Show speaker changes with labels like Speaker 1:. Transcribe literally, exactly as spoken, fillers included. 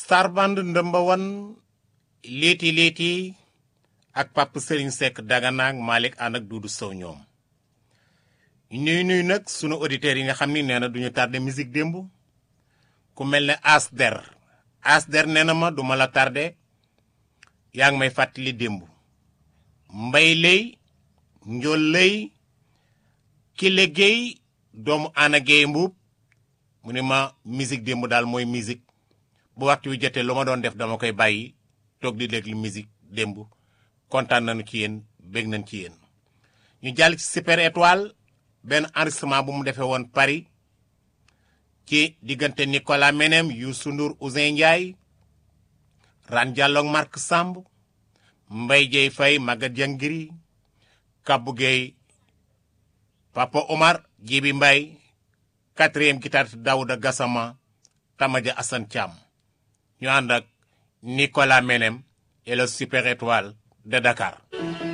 Speaker 1: Starband ndëmba wan léeti léeti ak Pape Serigne Seck Dagana ak Malick ànd ak Doudou Sow ñoom ñuy nuy nag sunu auditeurs yi nga xam ni nee na duñu tardé musique démb ku mel ne Asder Asder nee na ma duma la tardé yaa ngi may fàttali démb mbay lay njool lay ki liggéey doomu Ana Gueye Mbuub mu ne ma musique démb daal mooy musique bu waxtu wi jotee lu ma doon def dama koy bàyyi toog di déglu musique démb kontaan nañu ci yéen bég nañ ci yéen ñu jàll ci Super Étoile benn enregistrement bu mu defee woon Paris ci diggante Nicolas Menem Youssou Ndour Ouzin Ndiaye Ran Diallo ak Marc Samb Mbaye Dieye Faye Maguette Diangiri Kabou Gueye Papa Omar Djibi Mbaye quatrième guitariste Daouda Gassama Tamaja Assane Thiam ñu ànd ak Nicolas Menem et le Super Étoile de Dakar.